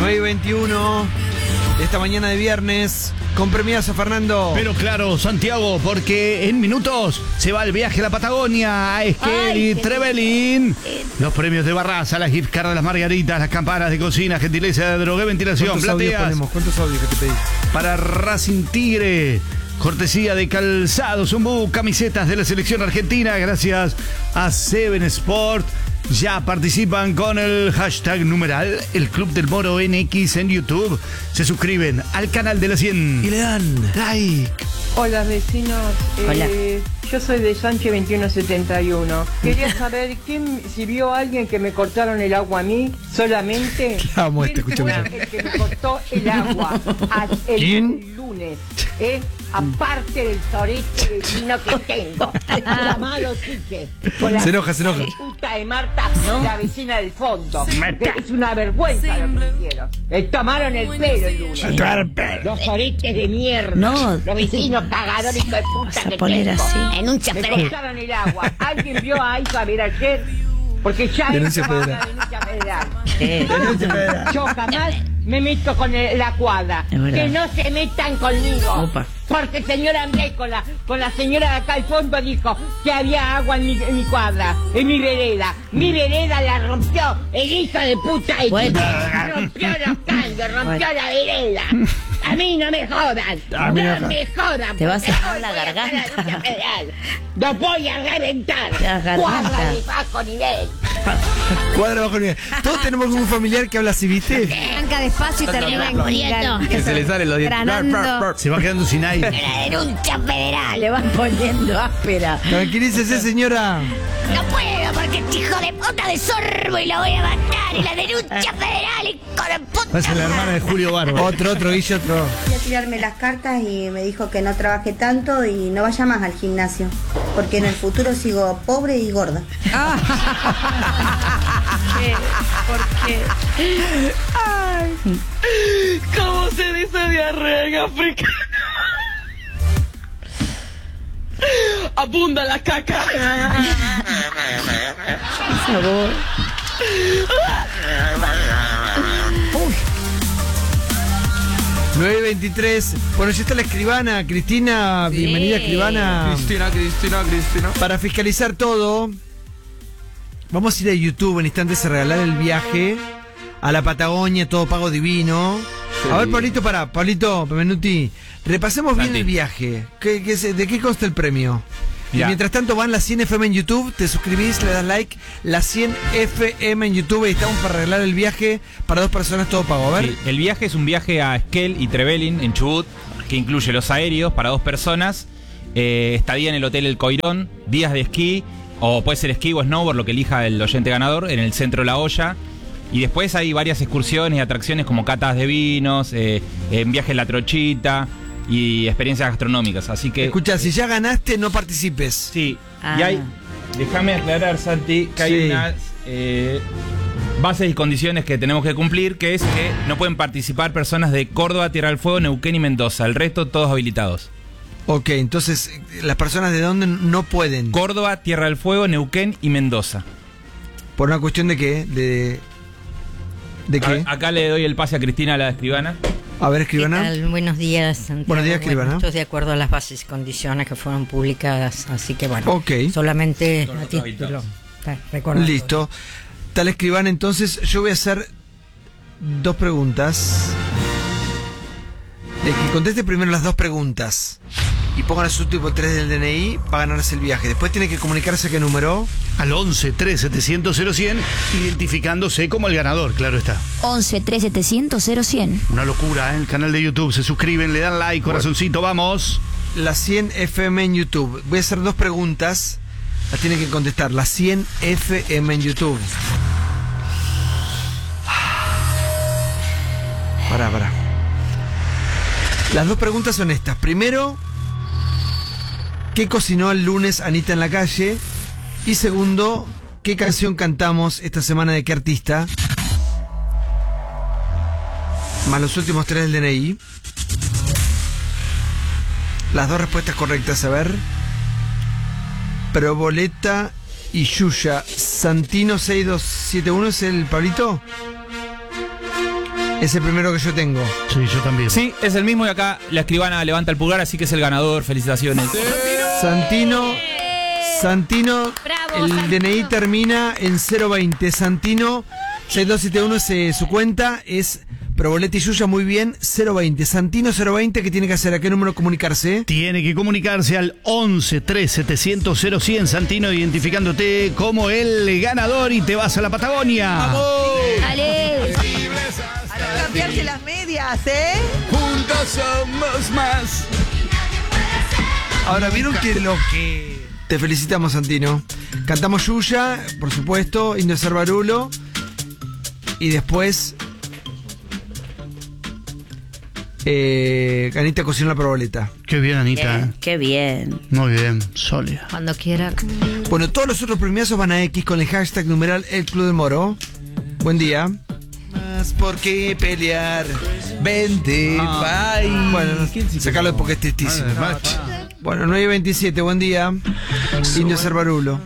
9:21 de esta mañana de viernes. Con premiazo, Fernando. Pero claro, Santiago, porque en minutos se va el viaje a la Patagonia, a Esquel y Trevelin. Los premios de Barraza, la gift card de las margaritas, las campanas de cocina, gentileza de Drogué, ventilación, plateas. ¿Cuántos audios que te pedí? Para Racing Tigre, cortesía de Calzados Umbú, camisetas de la selección argentina, gracias a Seven Sport. Ya participan con el hashtag numeral El Club del Moro NX en YouTube. Se suscriben al canal de la 100 y le dan like. Hola vecinos, Hola. Yo soy de Sánchez 2171. Quería saber si vio a alguien que me cortaron el agua a mí solamente. Amo ¿Quién escucha. fue el que me cortó el agua el lunes? Aparte del sorete de vino que tengo. La malo chique. Se enoja. Puta de Marta, la vecina del fondo. Es una vergüenza lo que hicieron. Me tomaron el pelo el lunes. Los soretes de mierda. No. Los vecinos cagadores de puta Vas a que poner tengo. así. En un Me chaperón. cortaron el agua. ¿Alguien vio a Isabel ayer? Porque ya Denuncia es federal. denuncia federal. Yo jamás me meto con la cuadra. Es verdad. Que no se metan conmigo. Opa. Porque el señor Andrés con la señora de acá al fondo dijo que había agua en mi cuadra, en mi vereda. Mi vereda la rompió el hijo de puta. Bueno. Rompió los caldos, rompió la vereda. A mí no me jodan. A mí no No me jodan. Te vas a porque dejar hoy la voy a garganta. hacer la lucha federal. Los voy a reventar. La garganta. Cuadra de bajo nivel. Cuadra bajo nivel. Todos tenemos algún familiar que habla así, ¿viste? Arranca despacio y termina en Que se le sale los dientes. granando. Se va quedando sin aire. La denuncia federal. Le van poniendo áspera. Tranquilícese, señora. No puedo porque este hijo de puta de sorbo y lo voy a matar. Y la denuncia federal, hijo de puta. Va a ser la hermana de Julio Barba. Otro, Guille, otro. Fui a tirarme las cartas y me dijo que no trabaje tanto y no vaya más al gimnasio, porque en el futuro sigo pobre y gorda. ¿Por qué? ¿Cómo se dice diarrea en África? Abunda la caca. Por favor. 9:23. Bueno, ya está la escribana, Cristina. Bienvenida, escribana. Cristina. Para fiscalizar todo, vamos a ir a YouTube en instantes a regalar el viaje a la Patagonia, todo pago divino. A ver, Pablito Benvenuti, repasemos bien el viaje. ¿De qué consta el premio? Y Ya. mientras tanto van las 100 FM en YouTube, te suscribís, le das like, las 100 FM en YouTube y estamos para arreglar el viaje para 2 personas, todo pago. A ver. Sí, el viaje es un viaje a Esquel y Trevelin, en Chubut, que incluye los aéreos para 2 personas, estadía en el Hotel El Coirón, días de esquí, o puede ser esquí o snowboard, lo que elija el oyente ganador, en el centro de La Hoya. Y después hay varias excursiones y atracciones como catas de vinos, en viaje en La Trochita y experiencias gastronómicas. Así que... Escucha, si ya ganaste, no participes. Sí, Ah. y hay, déjame aclarar, Santi, que hay Sí. unas bases y condiciones que tenemos que cumplir, que es que no pueden participar personas de Córdoba, Tierra del Fuego, Neuquén y Mendoza. El resto, todos habilitados. Ok, entonces, las personas de dónde no pueden. Córdoba, Tierra del Fuego, Neuquén y Mendoza. ¿Por una cuestión de qué? ¿De qué? Acá le doy el pase a Cristina, la escribana. A ver, ¿Qué escribana. tal? Buenos días, Santiago. Buenos días, escribana. Esto es de acuerdo a las bases y condiciones que fueron publicadas, así que bueno. Ok. Solamente Todos a nosotros título. Recordando. Listo. Tal escribana, entonces yo voy a hacer 2 preguntas. El que conteste primero las 2 preguntas y ponga los últimos 3 del DNI para ganarse el viaje. Después tiene que comunicarse a qué número. Al 11 3 700 0100, identificándose como el ganador, claro está. 11 3 700 0100. Una locura, ¿eh? El canal de YouTube, se suscriben, le dan like, corazoncito, vamos. Las 100 FM en YouTube. Voy a hacer 2 preguntas. Las tiene que contestar. Las 100 FM en YouTube. Pará. Las 2 preguntas son estas. Primero, ¿qué cocinó el lunes Anita en la calle? Y segundo, ¿qué canción cantamos esta semana de qué artista? Más los últimos 3 del DNI. Las 2 respuestas correctas, a ver. Proboleta y Yuya. Santino 6271 es el Pablito. Es el primero que yo tengo. Sí, yo también. Sí, es el mismo y acá la escribana levanta el pulgar, así que es el ganador. Felicitaciones. Santino, Bravo, el Santino. DNI termina en 020. Santino, 6271 es su cuenta, es Proboletti y Yuya, muy bien, 020. Santino 020, ¿qué tiene que hacer? ¿A qué número comunicarse? Tiene que comunicarse al 11-3-700-0100, Santino, identificándote como el ganador y te vas a la Patagonia. Dale. Para cambiarse las medias, ¿eh? Juntos somos más. Ahora, ¿vieron que lo que... Te felicitamos, Santino. Cantamos Yuya, por supuesto, Indio Cervarulo. Y después... Anita cocinó la proboleta. Qué bien, Anita. Bien, qué bien. Muy bien, sólida. Cuando quiera. Bueno, todos los otros premiazos van a X con el hashtag numeral El Club del Moro. Buen día. Más por qué pelear. Vente, bye. Bueno, sacalo porque es tristísimo. Bueno, 9:27, buen día. Indio Cervarulo.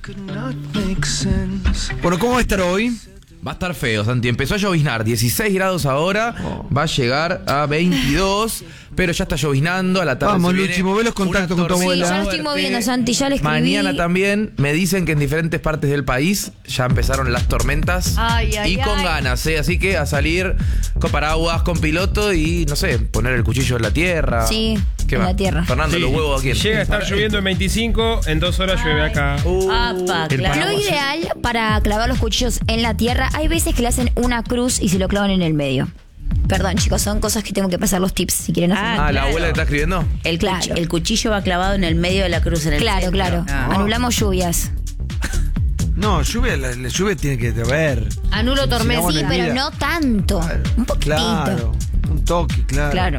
Bueno, ¿cómo va a estar hoy? Va a estar feo, Santi. Empezó a lloviznar, 16 grados ahora, va a llegar a 22, pero ya está lloviznando, a la tarde Vamos, se viene Luchi, mové los contactos con tu una Sí, abuela. ya lo estoy moviendo, Santi, ya le escribí. Mañana también me dicen que en diferentes partes del país ya empezaron las tormentas Ay, ay, y con ay. ganas, así que a salir con paraguas, con piloto y no sé, poner el cuchillo en la tierra. Sí, ¿Qué en va? la tierra. Fernando, Sí. los huevos aquí. Llega a estar lloviendo en 25, en 2 horas llueve acá. Apa, el claro. Lo ideal para clavar los cuchillos en la tierra, hay veces que le hacen una cruz y se lo clavan en el medio. Perdón, chicos, son cosas que tengo que pasar los tips si quieren hacer. Ah, ¿la Claro. abuela que está escribiendo? El el cuchillo va clavado en el medio de la cruz en el Claro, centro. claro. Ah. Anulamos lluvias. No, lluvia, la lluvia tiene que haber. Anulo tormenta. agua Sí, en el pero día. no tanto. Un poquitito. Claro, un toque, claro. Claro.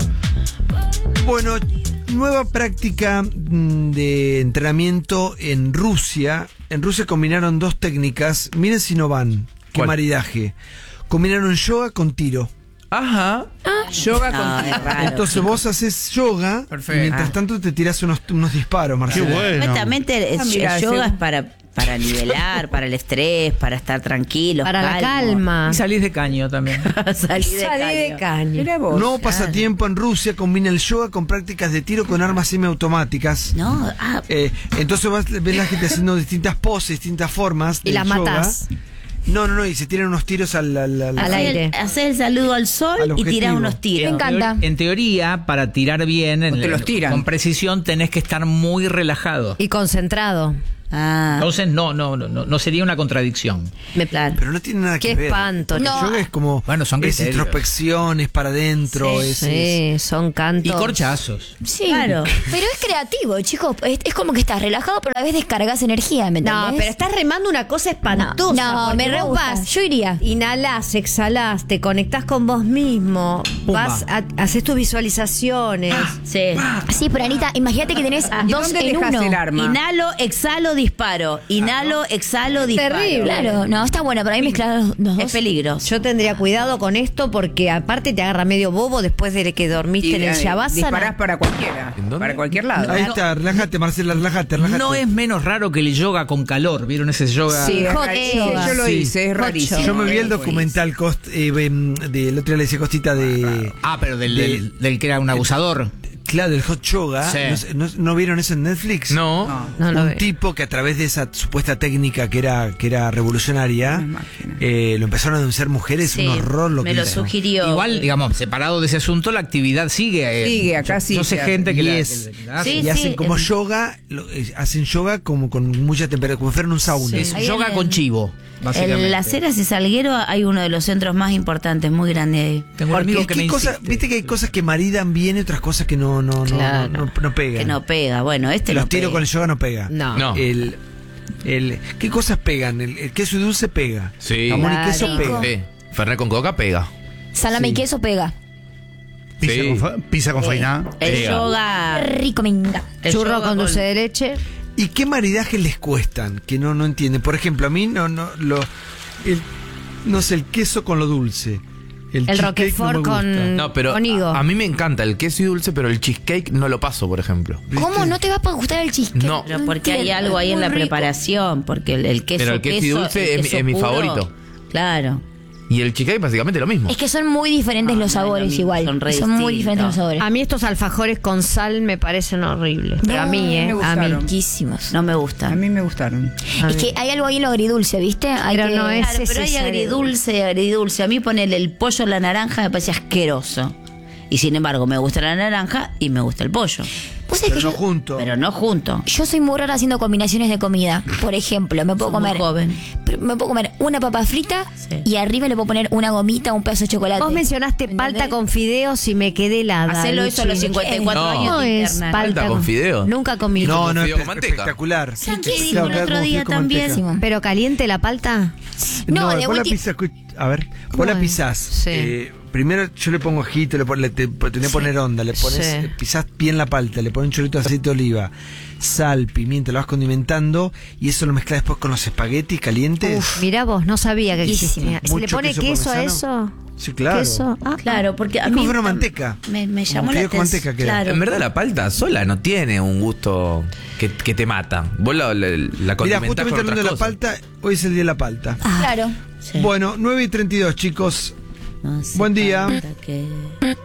Bueno, nueva práctica de entrenamiento en Rusia. En Rusia combinaron dos técnicas. Miren si no van. Qué ¿Cuál? maridaje. Combinaron yoga con tiro. Ajá. Yoga con... No, es raro. Entonces vos haces yoga Perfecto. y mientras tanto te tiras unos disparos, Qué Marcelo. bueno. Completamente, Ah, mira, el yoga ese- es para nivelar, para el estrés, para estar tranquilo. Para la calma. Y salís de caño también. Salí de Salí de caño. caño. Mira vos. Nuevo pasatiempo en Rusia combina el yoga con prácticas de tiro con armas semiautomáticas. No, Entonces ves la gente haciendo distintas poses, distintas formas. Y del las yoga. matás. No, y se tiran unos tiros al Al aire. hacer el saludo al sol Al y tirar objetivo. unos Me tiros. encanta. En teoría, para tirar bien, O te los tiran. con precisión, tenés que estar muy relajado. Y concentrado. Ah, Entonces, no sería una contradicción. claro. Pero no tiene nada que Qué ver. espanto. El No. yoga es como Bueno, son es criterios. introspección, es para adentro, es Sí, son cantos. Y corchazos. Sí, Claro. pero es creativo, chicos. Es como que estás relajado, pero a la vez descargas energía, ¿me entendés? No, pero estás remando una cosa espantosa. No, porque me re vos gusta. vas, Yo iría. Inhalás, exhalás, te conectás con vos mismo, Pumba. haces tus visualizaciones. Sí. Sí, pero Anita, imagínate que tenés ¿Y dos dónde en dejás uno. el arma? Inhalo, exhalo, disparo. Inhalo, exhalo, disparo. Terrible. Claro, no, está bueno, pero ahí mezclar los dos. Es peligroso. Yo tendría cuidado con esto porque aparte te agarra medio bobo después de que dormiste en el disparás Shavasana. para cualquiera. ¿En dónde? Para cualquier lado. Ahí está, relájate, Marcela, relájate. No es menos raro que el yoga con calor. ¿Vieron ese yoga? Sí, es Hot rarísimo. yoga. Yo lo Sí. hice, es Hot rarísimo. Yo me vi el Es documental del otro día le decía Costita de. Ah, pero del que era un abusador. Claro, del hot yoga. Sí. ¿No vieron eso en Netflix? No. No lo Un veo. tipo que a través de esa supuesta técnica que era revolucionaria, lo empezaron a denunciar mujeres, Sí, un horror lo me que lo hizo. sugirió. Igual, digamos, separado de ese asunto, la actividad sigue. Sigue, acá Yo sigue. sé gente que Y la es- que la hace. Sí, Y hacen como es- yoga, hacen yoga como con mucha temperatura, como si fuera en un sauna. Es Ahí yoga en- con chivo, básicamente. En Las Heras y Salguero hay uno de los centros más importantes, muy grande ahí. Tengo un Porque amigo que me ¿qué cosa- insiste. viste que hay cosas que maridan bien y otras cosas que no Claro. pegan. Que no pega. Bueno, este Los no tiros pega. con el yoga no pega. No. No. ¿Qué cosas pegan? El queso y dulce pega. Sí. Jamón Claro. y queso Rico. pega. Sí. Fernet con coca pega. Salame y queso pega. Pizza, Sí. pizza con fainá. El Pega. yoga. Rico, me encanta. el Churro yoga con dulce de leche. ¿Y qué maridajes les cuestan? Que no entienden. Por ejemplo, a mí no sé, el queso con lo dulce. El cheesecake Roquefort no me gusta. con No, pero higo. a mí me encanta el queso y dulce, pero el cheesecake no lo paso, por ejemplo. ¿Cómo no te va a gustar el cheesecake? No. Pero porque hay entiendo, algo ahí es en muy la rico. preparación, porque el queso, Pero el queso y dulce el es mi queso puro, favorito. Claro. Y el cheesecake básicamente lo mismo. Es que son muy diferentes los sabores igual. Son muy diferentes los sabores. A mí estos alfajores con sal me parecen horribles. Pero a mí, me a mí. gustaron. Riquísimos. No me A gustan. mí me gustaron. Es que hay algo ahí en lo agridulce, ¿viste? Pero no es Claro, pero hay ese agridulce. A mí ponerle el pollo a la naranja me parece asqueroso. Y sin embargo, me gusta la naranja y me gusta el pollo. ¿Vos sabés Pero que no yo, junto. Pero no junto. yo soy muy rara haciendo combinaciones de comida? Por ejemplo, me puedo Sos muy comer joven. me puedo comer una papa frita Sí. y arriba le puedo poner una gomita o un pedazo de chocolate. Vos mencionaste ¿Entendés? palta con fideos y me quedé helada. Hacelo eso a los Luchi. 54 No. años. No te es internan. Palta con fideo. Nunca comí. No, no, fideo con manteca. espectacular. ¿Saben qué Claro, dijo el queda otro como día fideo con también? manteca. ¿Pero caliente la palta? No, de vos la ulti- pizza, a ver, ¿Cómo vos la es? pisás. Sí. Primero yo le pongo ajito, te tenés que poner onda, le pones, Sí. pisás bien la palta, le pones un chorrito de aceite de oliva, sal, pimienta, lo vas condimentando y eso lo mezclas después con los espaguetis calientes. Uf, mirá vos, no sabía que existía. ¿Se le Mucho pone queso a parmesano. eso? Sí, claro. ¿Queso? Ah, Claro, porque a Es mí como una manteca. me Como llamó la fideo con atención. manteca queda. Claro. En verdad la palta sola no tiene un gusto que te mata. Vos la Mira, condimentás justamente con hablando de la otras cosas. palta, hoy es el día de la palta. Claro. Sí. Bueno, 9:32, chicos. No hace Buen día. falta que-